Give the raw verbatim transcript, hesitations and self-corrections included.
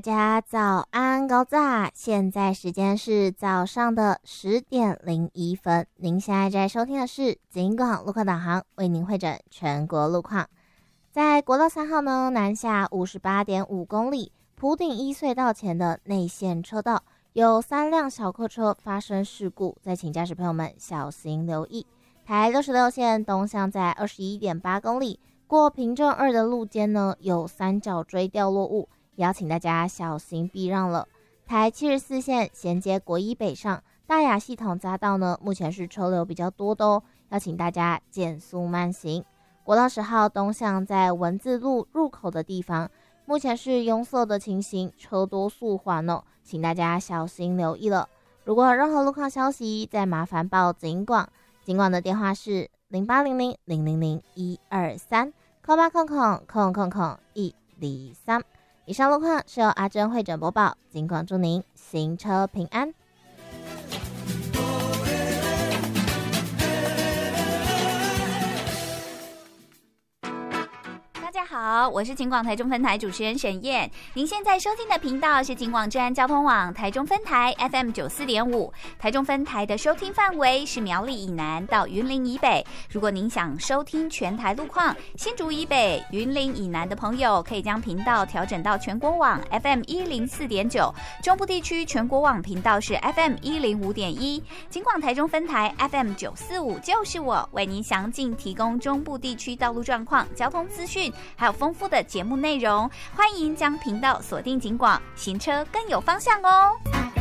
家早安高炸，现在时间是早上的十点零一分。您现在在收听的是警广路况导航，为您会诊全国路况。在国道三号呢，南下五十八点五公里，埔顶一隧道前的内线车道有三辆小客车发生事故，再请驾驶朋友们小心留意。台六十六线东向在二十一点八公里，过平镇二的路肩呢有三角锥掉落物，也要请大家小心避让了。台七十四线衔接国一北上大雅系统匝道呢，目前是车流比较多的哦，要请大家减速慢行。国道十号东向在文字路入口的地方，目前是拥塞的情形，车多速缓哦，请大家小心留意了。如果有任何路况消息，再麻烦报警广，警广的电话是零八零零零零零一二三空八空空空空空一零三。以上路况是由阿珍会诊播报，警广祝您行车平安。 大家好，我是警广台中分台主持人沈燕。您现在收听的频道是警广治安交通网台中分台 F M 九四点五，台中分台的收听范围是苗栗以南到云林以北。如果您想收听全台路况，新竹以北、云林以南的朋友可以将频道调整到全国网 F M 一零四点九，中部地区全国网频道是 F M 一零五点一。警广台中分台 F M 九四五就是我，为您详尽提供中部地区道路状况、交通资讯，还有丰富的节目内容，欢迎将频道锁定警广，行车更有方向哦。